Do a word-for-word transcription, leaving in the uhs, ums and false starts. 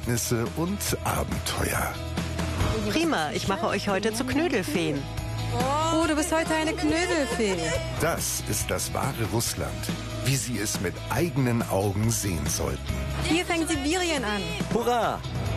Erlebnisse und Abenteuer. Prima, ich mache euch heute zu Knödelfeen. Oh, du bist heute eine Knödelfee. Das ist das wahre Russland, wie Sie es mit eigenen Augen sehen sollten. Hier fängt Sibirien an. Hurra!